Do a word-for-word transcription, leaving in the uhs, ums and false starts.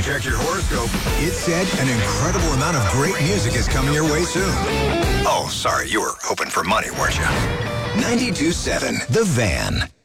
Check your horoscope. It said an incredible amount of great music is coming your way soon. Oh, sorry, you were hoping for money, weren't you? ninety-two point seven The Van.